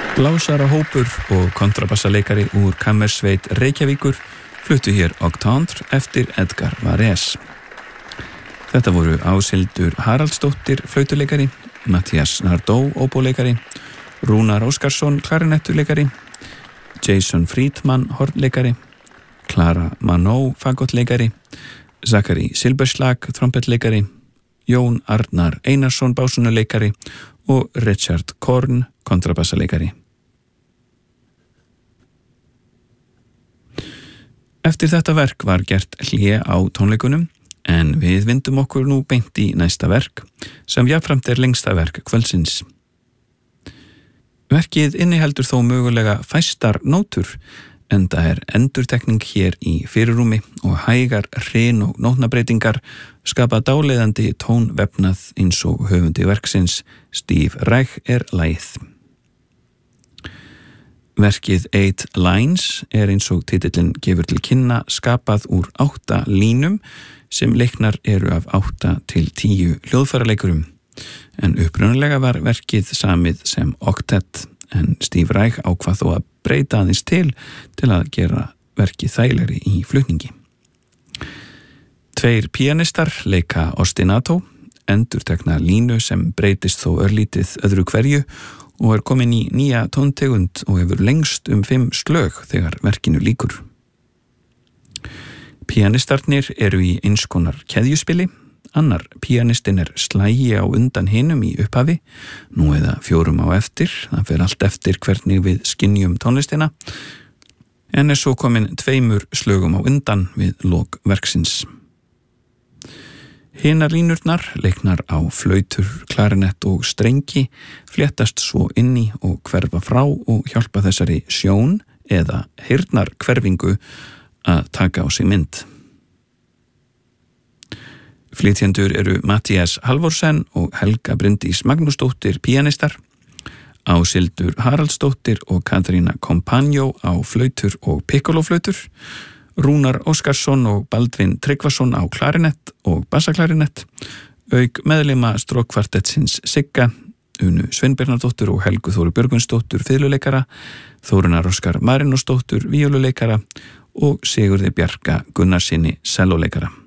Blásarahópur og kontrabassaleikari úr Kammersveit Reykjavíkur fluttu hér Octandre eftir Edgar Varese. Þetta voru Áshildur Haraldsdóttir flautuleikari, Mattias Nardó óbóleikari, Rúnar Óskarsson klarinettuleikari, Jason Friedman hornleikari, Clara Manó fagottleikari, Zachary Silberslag trompetleikari, Jón Arnar Einarsson básunuleikari og Richard Korn kontrabassaleikari. Eftir þetta verk var gert hlé á tónleikunum en við vindum okkur nú beint í næsta verk sem jafnframt lengsta verk kvöldsins. Verkið inniheldur þó mögulega fæstar nótur enda endurtekning hér í fyrirrúmi og hægar hrin og nótnabreitingar skapa dáleiðandi tónvefnað eins og höfundi verksins Steve Reich lagið. Verkið 8 Lines eins og titillinn gefur til kynna skapað úr 8 línum sem leiknar eru af 8 til 10 hljóðfæraleikurum en upprunalega var verkið samið sem oktett en Steve Reich ákvað þó að breyta aðeins til að gera verkið þægilegri í flutningi. 2 píanistar leika ostinato, endurtekna línu sem breytist þó örlítið öðru hverju og komin í nýja tóntegund og hefur lengst 5 slög þegar verkinu lýkur. Píanistarnir eru í eins konar keðjuspili, annar píanistinn slægi á undan hinum í upphafi, nú eða 4 á eftir, það fer allt eftir hvernig við skynjum tónlistina, en svo komin 2 slögum á undan við lok verksins. Hinar línurnar, leiknar á flautur, klarinett og strengi, fléttast svo inn í og hverfa frá og hjálpa þessari sjón eða heyrnarhverfingu að taka á sig mynd. Flytjendur eru Mattias Halvorsen og Helga Bryndís Magnúsdóttir píanistar, Áshildur Haraldsdóttir og Katrína Kompánjó á flautur og pikkoloflautur, Rúnar Óskarsson og Baldvin Tryggvason á klarinett og bassaklarinett, auk meðlima strókkvartettsins Sigga, Unu Sveinbjarnardóttur og Helgu Þóru Björgvinsdóttur fiðluleikara, Þórunar Óskar Marinósdóttur víóluleikara og Sigurði Bjarka Gunnarsinni sellóleikara.